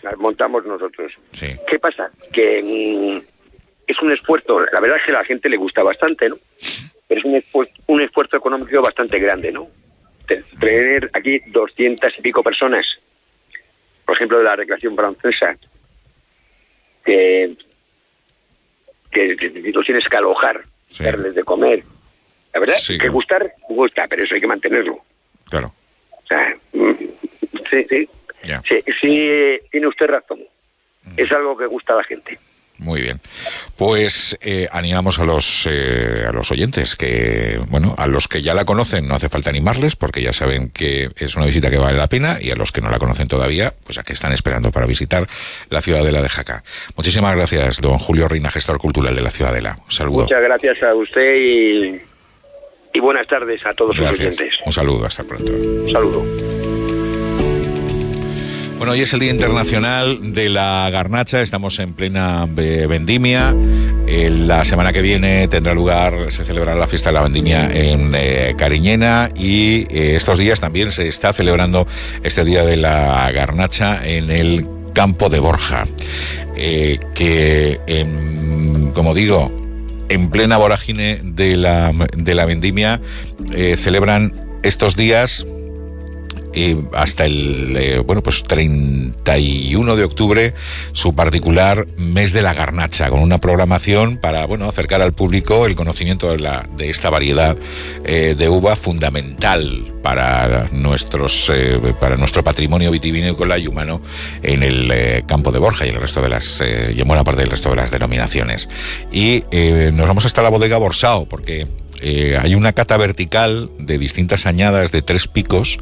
las montamos nosotros. Sí. ¿Qué pasa? Que es un esfuerzo, la verdad es que a la gente le gusta bastante, ¿no? Pero es un esfuerzo económico bastante grande, ¿no? Tener aquí 200 y pico personas, por ejemplo, de la recreación francesa, que los tienes que alojar, darles de comer. La verdad, sí, que gusta, pero eso hay que mantenerlo. Claro. O sea, sí, tiene usted razón. Es algo que gusta a la gente. Muy bien. Pues animamos a los oyentes que, bueno, a los que ya la conocen no hace falta animarles porque ya saben que es una visita que vale la pena, y a los que no la conocen todavía, pues a qué están esperando para visitar la Ciudadela de Jaca. Muchísimas gracias, don Julio Reina, gestor cultural de la Ciudadela. Un saludo. Muchas gracias a usted y buenas tardes a todos los oyentes. Un saludo, hasta pronto. Un saludo. Bueno, hoy es el Día Internacional de la Garnacha, estamos en plena vendimia. La semana que viene se celebrará la fiesta de la vendimia en Cariñena, y estos días también se está celebrando este Día de la Garnacha en el campo de Borja, como digo, en plena vorágine de la vendimia, celebran estos días hasta el 31 de octubre su particular mes de la garnacha, con una programación para acercar al público el conocimiento de esta variedad de uva fundamental para nuestro patrimonio vitivinícola y humano en el campo de Borja y el resto de y en buena parte del resto de las denominaciones. Y nos vamos hasta la bodega Borsao, porque hay una cata vertical de distintas añadas de 3 picos,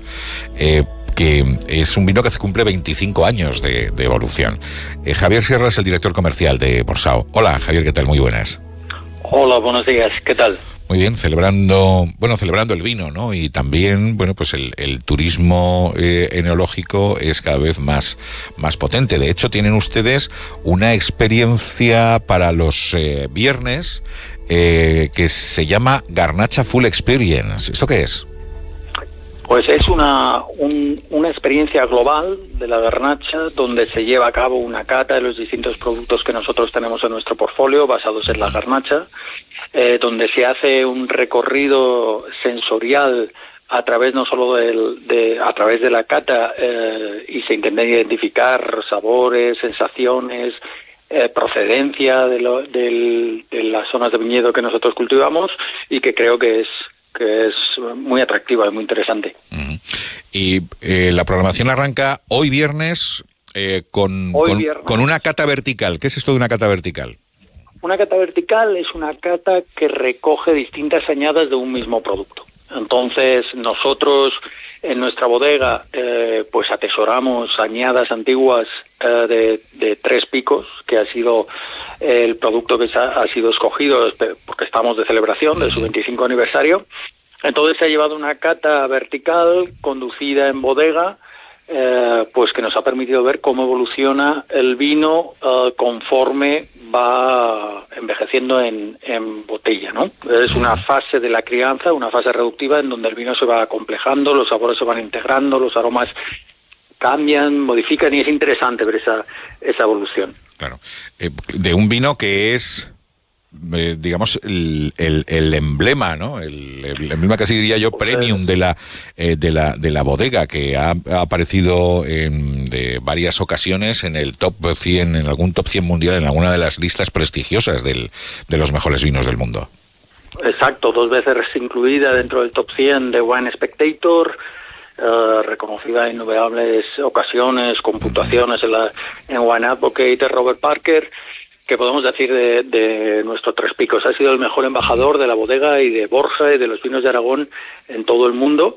que es un vino que cumple 25 años de evolución. Javier Sierra es el director comercial de Borsao. Hola, Javier, ¿qué tal? Muy buenas. Hola, buenos días, ¿qué tal? Muy bien, celebrando el vino, ¿no? Y también, pues el turismo eneológico es cada vez más potente. De hecho, tienen ustedes una experiencia para los viernes que se llama Garnacha Full Experience. ¿Esto qué es? Pues es una experiencia global de la garnacha, donde se lleva a cabo una cata de los distintos productos que nosotros tenemos en nuestro portfolio basados en la garnacha, donde se hace un recorrido sensorial a través no solo a través de la cata, y se intenta identificar sabores, sensaciones, procedencia de las zonas de viñedo que nosotros cultivamos, y que creo que es muy atractiva y muy interesante. Uh-huh. Y la programación arranca hoy viernes con una cata vertical. ¿Qué es esto de una cata vertical? Una cata vertical es una cata que recoge distintas añadas de un mismo producto. Entonces, nosotros en nuestra bodega pues atesoramos añadas antiguas de 3 picos, que ha sido el producto que ha sido escogido porque estamos de celebración de su 25 aniversario. Entonces se ha llevado una cata vertical conducida en bodega, pues que nos ha permitido ver cómo evoluciona el vino conforme va envejeciendo en botella, ¿no? Es una fase de la crianza, una fase reductiva en donde el vino se va acomplejando, los sabores se van integrando, los aromas cambian, modifican, y es interesante ver esa evolución. Claro. De un vino que es, digamos, el emblema, ¿no? El emblema, casi diría yo, premium de la bodega, que ha aparecido de varias ocasiones en el top 100, en algún top 100 mundial, en alguna de las listas prestigiosas de los mejores vinos del mundo. Exacto, 2 veces incluida dentro del top 100 de Wine Spectator, reconocida en innumerables ocasiones, con puntuaciones en Wine Advocate de Robert Parker. Que podemos decir de nuestros 3 picos? Ha sido el mejor embajador de la bodega y de Borja y de los vinos de Aragón en todo el mundo.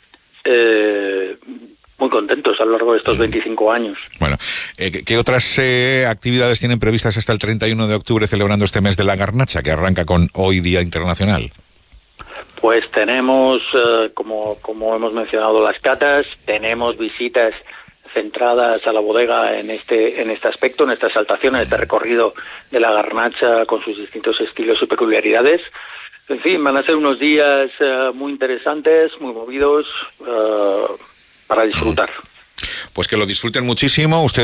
Muy contentos a lo largo de estos 25 años. Bueno, ¿qué otras actividades tienen previstas hasta el 31 de octubre celebrando este mes de la garnacha, que arranca con hoy Día Internacional? Pues tenemos, como hemos mencionado, las catas, tenemos visitas centradas a la bodega en este aspecto, en esta exaltación, en este recorrido de la garnacha con sus distintos estilos y peculiaridades. En fin, van a ser unos días muy interesantes, muy movidos, para disfrutar. Pues que lo disfruten muchísimo. Usted